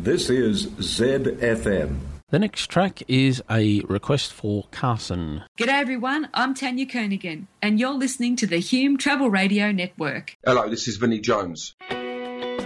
This is ZFM. The next track is a request for Carson. G'day everyone, I'm Tanya Kernaghan and you're listening to the Hume Travel Radio Network. Hello, this is Vinnie Jones.